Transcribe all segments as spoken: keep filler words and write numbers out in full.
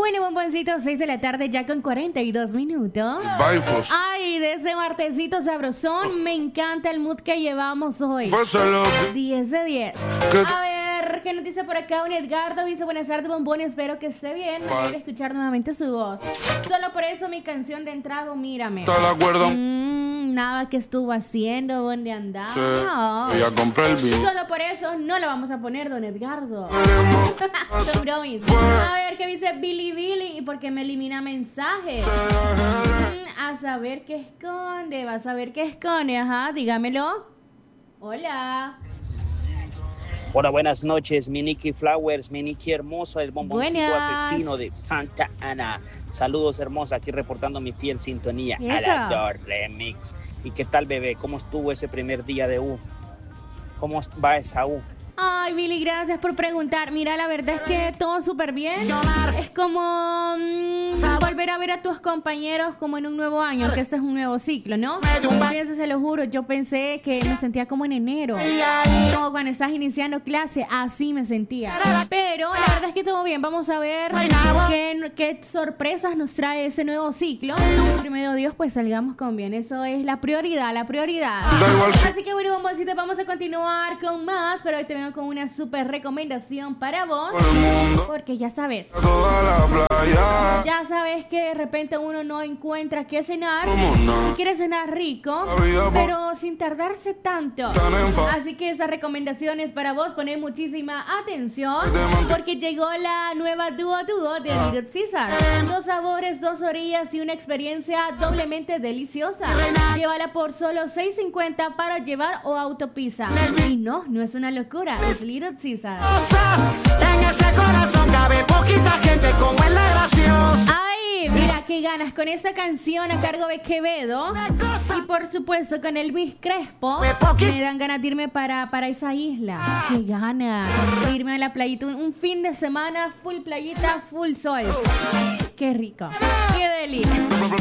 Bueno, bomboncito, seis de la tarde ya con cuarenta y dos minutos. Baifos. Ay, de ese martesito sabrosón, me encanta el mood que llevamos hoy. Fáselo. diez de diez. ¿Qué? A ver, ¿qué nos dice por acá? Un Edgardo dice, buenas tardes, bombón, espero que esté bien. Me alegra escuchar nuevamente su voz. Solo por eso mi canción de entrada, mírame. ¿Está de acuerdo? Mm, nada que estuvo haciendo, dónde andaba. Sí. No. Ya compré el vino. Solo por eso no lo vamos a poner, don Edgardo. Queremos Son bromis. A ver qué dice Billy Billy y por qué me elimina mensajes. Mm, a saber qué esconde, vas a ver qué esconde, ajá, dígamelo. Hola. Hola, buenas noches, mi Nikki Flowers, mi Nikki hermosa, el bomboncito Buenas. asesino de Santa Ana. Saludos, hermosa, aquí reportando mi fiel sintonía a Eso. la Dor Remix. ¿Y qué tal, bebé? ¿Cómo estuvo ese primer día de U? ¿Cómo va esa U? Ay, Billy, gracias por preguntar. Mira, la verdad es que todo súper bien. Es como mm, volver a ver a tus compañeros como en un nuevo año, que este es un nuevo ciclo, ¿no? Fíjense, se lo juro, yo pensé que me sentía como en enero, como cuando estás iniciando clase, así me sentía. Pero la verdad es que todo bien. Vamos a ver qué, qué sorpresas nos trae ese nuevo ciclo. Primero Dios, pues salgamos con bien. Eso es la prioridad, la prioridad. Da igual si- Así que bueno, bomboncitos, vamos a continuar con más, pero hoy te vengo con una súper recomendación para vos, Todo el mundo. porque ya sabes, Toda la playa. ya sabes que de repente uno no encuentra qué cenar ¿Cómo no? y quiere cenar rico, La vida, po- pero sin tardarse tanto. Tan en fa- Así que esa recomendación es para vos, poner muchísima atención, Te mant- porque llegó la nueva Duo Duo de Little Caesar. Dos sabores, dos orillas y una experiencia doblemente deliciosa. Llévala por solo seis cincuenta para llevar o autopizza. Y no, no es una locura, es Little Caesar. En ese corazón cabe poquita gente como él es gracioso. Ay, mira qué ganas con esta canción a cargo de Quevedo y por supuesto con el Luis Crespo. Me dan ganas de irme para, para esa isla. Qué ganas de irme a la playita, un, un fin de semana full playita, full sol. Qué rico, qué delicia.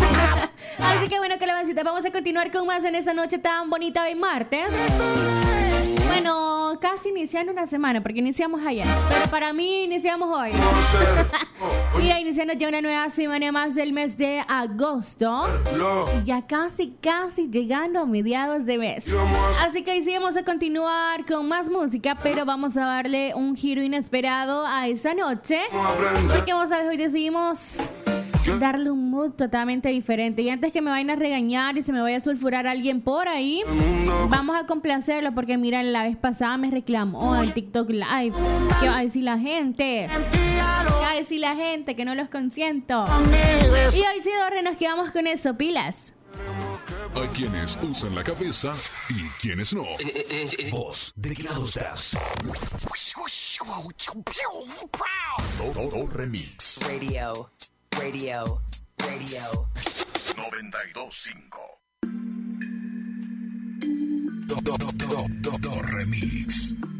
Así que bueno, calabancita, vamos a continuar con más en esa noche tan bonita de martes. Bueno, casi iniciando una semana, porque iniciamos ayer. Pero para mí iniciamos hoy. Y ya iniciando ya una nueva semana más del mes de agosto. Lo. Y ya casi, casi llegando a mediados de mes. Así que hoy sí vamos a continuar con más música, pero vamos a darle un giro inesperado a esa noche. Vamos a aprender. Porque vos sabés, hoy decidimos darle un mood totalmente diferente. Y antes que me vayan a regañar y se me vaya a sulfurar alguien por ahí, Mundo. vamos a complacerlo porque mira, la vez pasada me reclamó el TikTok Live. ¿Qué va a decir la gente? ¿Qué va a decir la gente? Que no los consiento. Y hoy sí, Dorre, nos quedamos con eso, pilas. Hay quienes usan la cabeza y quienes no. Vos, ¿de qué lado estás? Todo remix. Radio, radio, radio. noventa y dos punto cinco. Do, do, do, do, do, do remix.